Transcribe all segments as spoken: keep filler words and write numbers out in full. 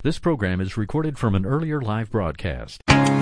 This program is recorded from an earlier live broadcast.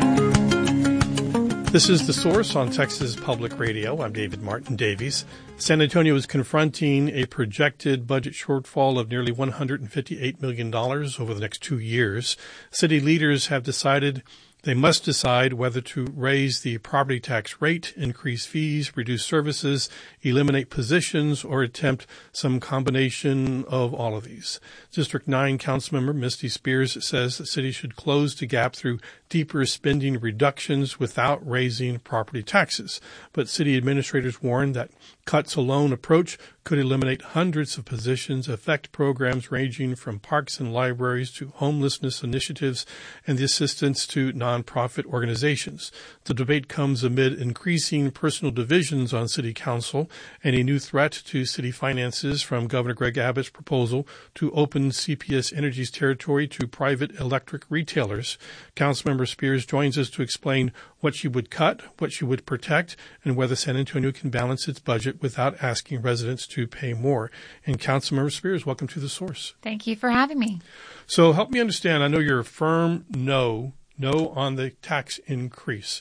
This is The Source on Texas Public Radio. I'm David Martin Davies. San Antonio is confronting a projected budget shortfall of nearly one hundred fifty-eight million dollars over the next two years. City leaders have decided they must decide whether to raise the property tax rate, increase fees, reduce services, eliminate positions, or attempt some combination of all of these. District nine Councilmember Misty Spears says the city should close the gap through deeper spending reductions without raising property taxes. But city administrators warn that cuts alone approach could eliminate hundreds of positions, affect programs ranging from parks and libraries to homelessness initiatives and the assistance to nonprofit organizations. The debate comes amid increasing personal divisions on city council and a new threat to city finances from Governor Greg Abbott's proposal to open C P S Energy's territory to private electric retailers. Councilmember Spears joins us to explain what she would cut, what she would protect, and whether San Antonio can balance its budget without asking residents to pay more. And Councilmember Spears, welcome to The Source. Thank you for having me. So help me understand. I know you're a firm no, no on the tax increase.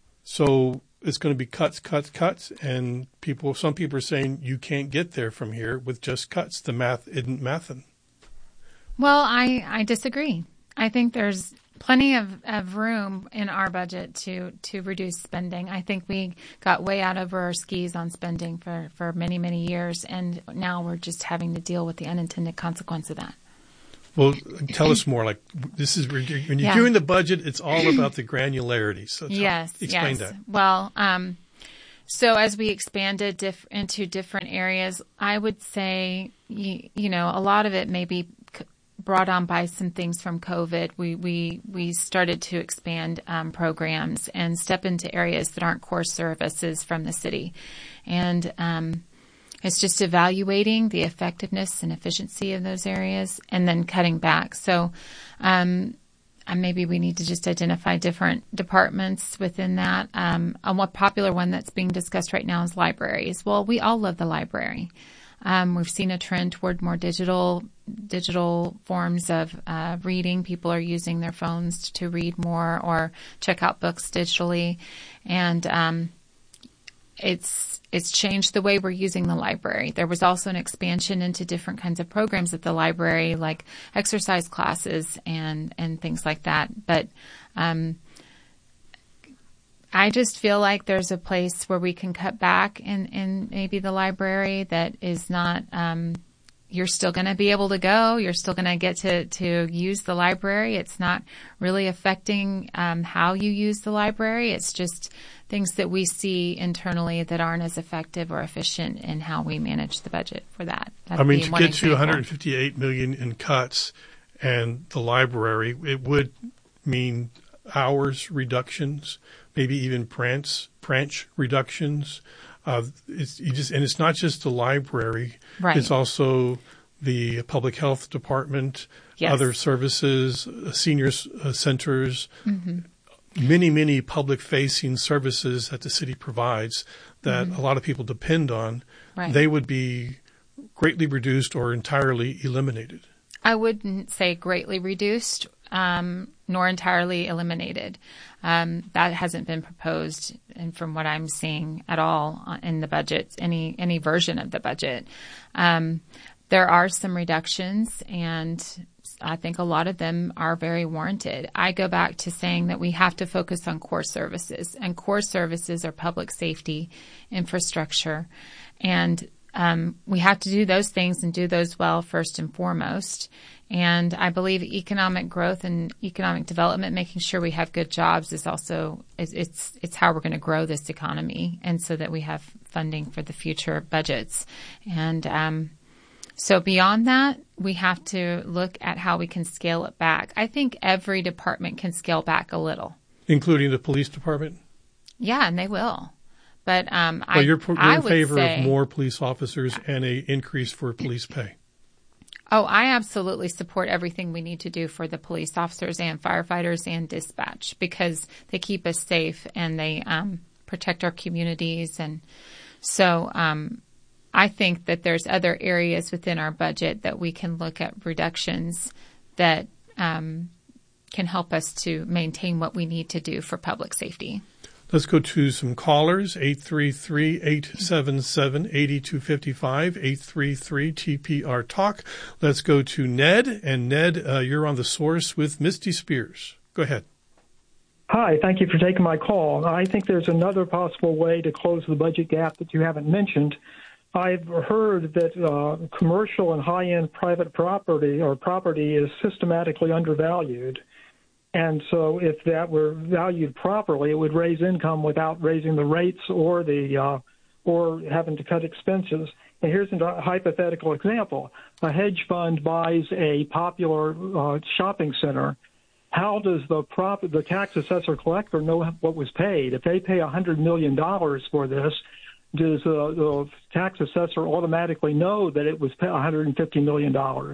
So it's going to be cuts, cuts, cuts, and people. Some people are saying you can't get there from here with just cuts. The math isn't mathing. Well, I, I disagree. I think there's plenty of, of room in our budget to, to reduce spending. I think we got way out over our skis on spending for, for many, many years, and now we're just having to deal with the unintended consequence of that. Well, tell us more. Like this is when you're yeah. doing the budget, it's all about the granularity. So tell, yes, explain yes. that. Well, um, so as we expanded diff- into different areas, I would say, you, you know, a lot of it may be c- brought on by some things from COVID. We we we started to expand um, programs and step into areas that aren't core services from the city, and um, it's just evaluating the effectiveness and efficiency of those areas and then cutting back. So um, and maybe we need to just identify different departments within that. Um, a more popular one that's being discussed right now is libraries. Well, we all love the library. Um, we've seen a trend toward more digital digital forms of uh, reading. People are using their phones to read more or check out books digitally. And um, it's it's changed the way we're using the library. There was also an expansion into different kinds of programs at the library, like exercise classes and, and things like that. But um, I just feel like there's a place where we can cut back in, in maybe the library that is not um, – you're still going to be able to go. You're still going to get to, to use the library. It's not really affecting um, how you use the library. It's just things that we see internally that aren't as effective or efficient in how we manage the budget for that. That'd I mean, to get example. to one hundred fifty-eight million dollars in cuts and the library, it would mean hours reductions, maybe even branch, branch reductions. Uh, it's you just, and it's not just the library. Right. It's also the public health department, yes. other services, uh, senior uh, centers, mm-hmm. many, many public-facing services that the city provides that mm-hmm. a lot of people depend on. Right. They would be greatly reduced or entirely eliminated. I wouldn't say greatly reduced, um, nor entirely eliminated. Um, that hasn't been proposed, and from what I'm seeing at all in the budget, any any version of the budget. Um, there are some reductions, and I think a lot of them are very warranted. I go back to saying that we have to focus on core services, and core services are public safety, infrastructure, and Um, we have to do those things and do those well first and foremost. And I believe economic growth and economic development, making sure we have good jobs, is also is, it's it's how we're going to grow this economy, and so that we have funding for the future budgets. And um, so beyond that, we have to look at how we can scale it back. I think every department can scale back a little, including the police department. Yeah, and they will. But um, well, I, you're, you're I in would favor say, of more police officers and a increase for police pay. Oh, I absolutely support everything we need to do for the police officers and firefighters and dispatch, because they keep us safe and they um, protect our communities. And so um, I think that there's other areas within our budget that we can look at reductions that um, can help us to maintain what we need to do for public safety. Let's go to some callers, eight three three, eight seven seven, eight two five five, eight three three T P R Talk. Let's go to Ned. And Ned, uh, you're on The Source with Misty Spears. Go ahead. Hi, thank you for taking my call. I think there's another possible way to close the budget gap that you haven't mentioned. I've heard that uh, commercial and high-end private property or property is systematically undervalued. And so if that were valued properly, it would raise income without raising the rates or the uh, or having to cut expenses. And here's a hypothetical example. A hedge fund buys a popular uh, shopping center. How does the prop- the tax assessor collector know what was paid? If they pay one hundred million dollars for this, does uh, the tax assessor automatically know that it was one hundred fifty million dollars?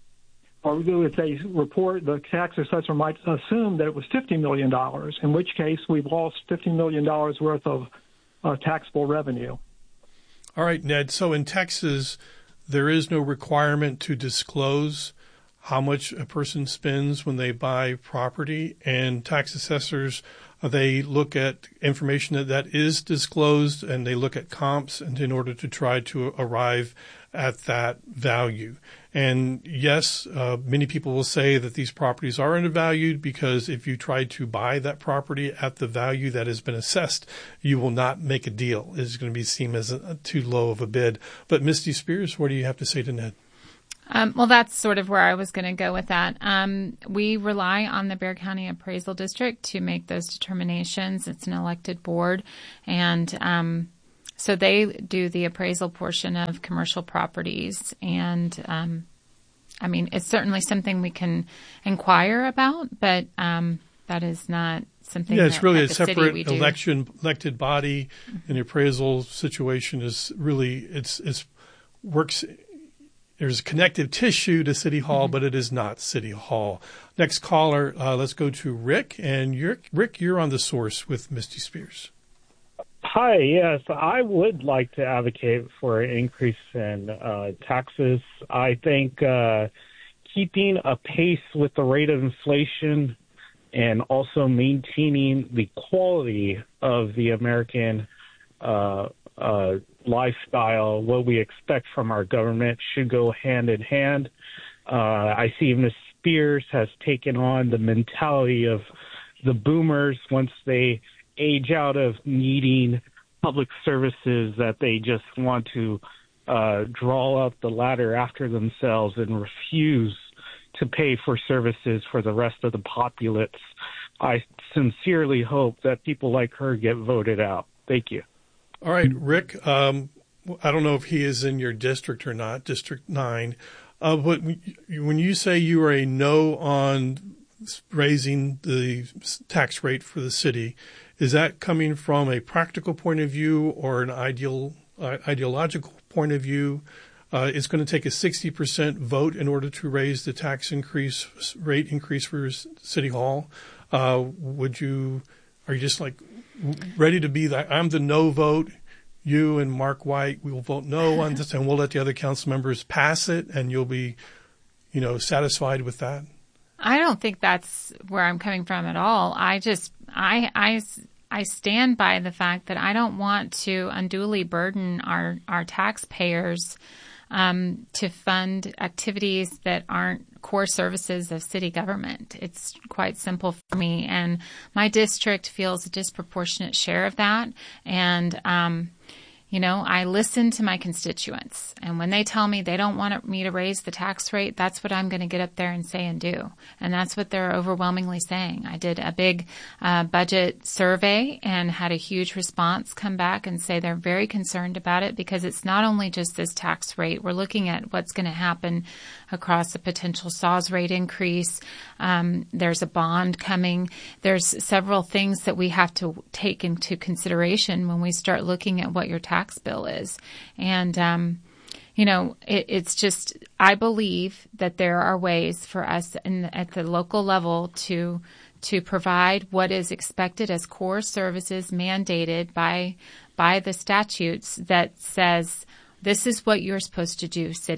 Or if they report, the tax assessor might assume that it was fifty million dollars, in which case we've lost fifty million dollars worth of uh, taxable revenue. All right, Ned. So in Texas, there is no requirement to disclose how much a person spends when they buy property, and tax assessors, uh, they look at information that, that is disclosed, and they look at comps and in order to try to arrive at that value. And yes, uh, many people will say that these properties are undervalued because if you try to buy that property at the value that has been assessed, you will not make a deal. It's going to be seen as a, too low of a bid. But Misty Spears, what do you have to say to Ned? Um, well, that's sort of where I was going to go with that. Um, we rely on the Bexar County Appraisal District to make those determinations. It's an elected board, and um, so they do the appraisal portion of commercial properties. And um, I mean, it's certainly something we can inquire about, but um, that is not something. Yeah, it's that, really at a the separate city we do. election elected body, mm-hmm. and the appraisal situation is really it's it's works. There's connective tissue to City Hall, mm-hmm. but it is not City Hall. Next caller, uh, let's go to Rick. And you're, Rick, you're on The Source with Misty Spears. Hi, yes, I would like to advocate for an increase in uh, taxes. I think uh, keeping a pace with the rate of inflation and also maintaining the quality of the American uh, uh, lifestyle, what we expect from our government, should go hand in hand. Uh, I see Miz Spears has taken on the mentality of the boomers once they age out of needing public services, that they just want to uh, draw up the ladder after themselves and refuse to pay for services for the rest of the populace. I sincerely hope that people like her get voted out. Thank you. All right, Rick, um, I don't know if he is in your district or not, District nine, uh, but when you say you are a no on raising the tax rate for the city, is that coming from a practical point of view or an ideal, uh, ideological point of view? Uh, it's going to take a sixty percent vote in order to raise the tax increase rate increase for City Hall. Uh, would you, are you just like ready to be that? I'm the no vote. You and Mark White, we will vote no on this, and we'll let the other council members pass it, and you'll be, you know, satisfied with that? I don't think that's where I'm coming from at all. I just, I, I, I stand by the fact that I don't want to unduly burden our, our taxpayers um, to fund activities that aren't core services of city government. It's quite simple for me, and my district feels a disproportionate share of that. And, um, you know, I listen to my constituents, and when they tell me they don't want me to raise the tax rate, that's what I'm going to get up there and say and do. And that's what they're overwhelmingly saying. I did a big uh, budget survey and had a huge response come back and say they're very concerned about it, because it's not only just this tax rate. We're looking at what's going to happen across a potential S A W S rate increase. Um, there's a bond coming. There's several things that we have to take into consideration when we start looking at what your tax bill is. And, um, you know, it, it's just, I believe that there are ways for us in, at the local level to to provide what is expected as core services mandated by by the statutes that says this is what you're supposed to do, city.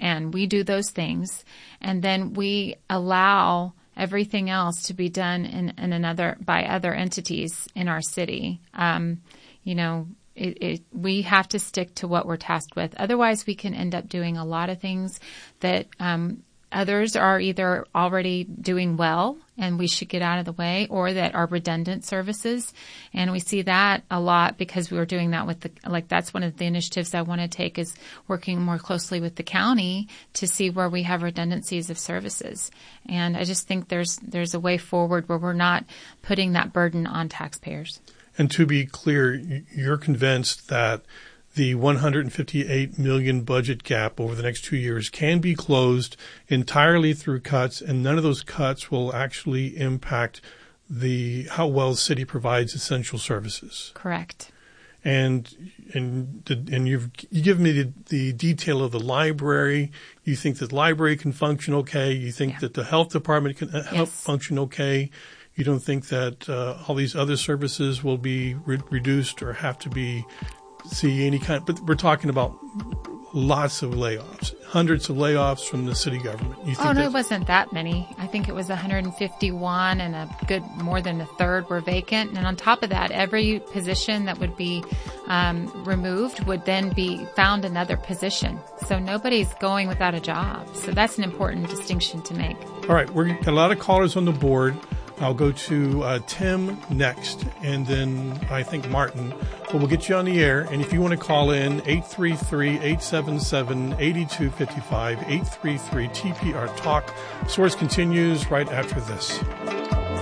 and we do those things, and then we allow everything else to be done in, in another by other entities in our city. Um, you know, it, it, we have to stick to what we're tasked with. Otherwise, we can end up doing a lot of things that um, others are either already doing well and we should get out of the way, or that are redundant services. And we see that a lot because we were doing that with the, like, that's one of the initiatives I want to take, is working more closely with the county to see where we have redundancies of services. And I just think there's, there's a way forward where we're not putting that burden on taxpayers. And to be clear, you're convinced that the one hundred fifty-eight million dollars budget gap over the next two years can be closed entirely through cuts, and none of those cuts will actually impact the how well the city provides essential services. Correct. And and and you've you given me the, the detail of the library. You think that the library can function okay. You think yeah. that the health department can help yes. function okay. You don't think that uh, all these other services will be re- reduced or have to be see any kind, but we're talking about lots of layoffs, hundreds of layoffs from the city government. You think oh, no, it wasn't that many. I think it was one hundred fifty-one, and a good more than a third were vacant. And on top of that, every position that would be um, removed would then be found another position. So nobody's going without a job. So that's an important distinction to make. All right. We've got a lot of callers on the board. I'll go to uh, Tim next, and then I think Martin. But we'll get you on the air. And if you want to call in, eight three three, eight seven seven, eight two five five, eight three three T P R Talk. Source continues right after this.